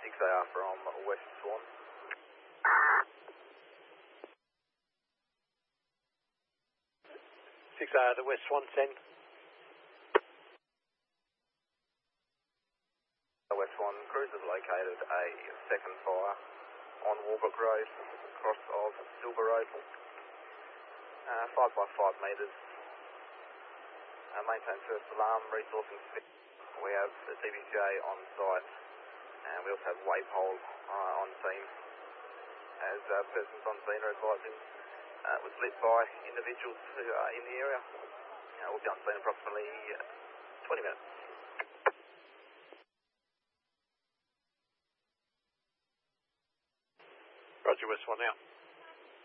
6AR from West Swan. 6AR to West Swan, send. West Swan, crews have located a second fire on Walbrook Road, across of Silver Road. 5 by 5 metres. Maintain first alarm, resourcing. We have the DBJ on site, and we also have waypole on scene. As persons on scene are advising, was lit by individuals who are in the area. We'll be on scene approximately 20 minutes. Roger, West Swan now.